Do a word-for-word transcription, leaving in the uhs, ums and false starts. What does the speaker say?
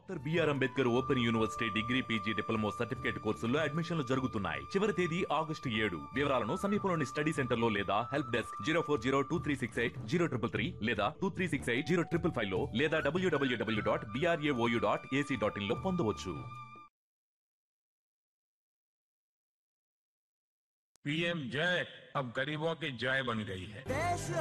Doctor BR Ambedkar open university degree PG diploma certificate కోర్సుల్లో అడ్మిషన్లు జరుగుతున్నాయి. చివరి తేదీ ఆగస్టు ఏడు. వివరాలను సమీపంలోని స్టడీ సెంటర్ లో లేదా help desk zero four zero two three six eight zero triple three లేదా two three six eight zero triple five లో లేదా డబ్ల్యూడబ్ల్యూడబ్ల్యూ dot BRAOU dot AC dot in లో పొందవచ్చు. पीएम जय अब गरीबों की जय बन गई है. देश